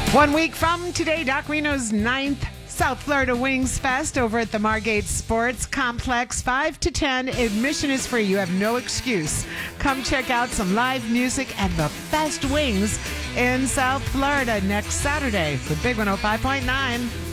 1 week from today, Doc Reno's 9th South Florida Wings Fest over at the Margate Sports Complex. 5 to 10. Admission is free. You have no excuse. Come check out some live music and the best wings in South Florida next Saturday. The Big 105.9.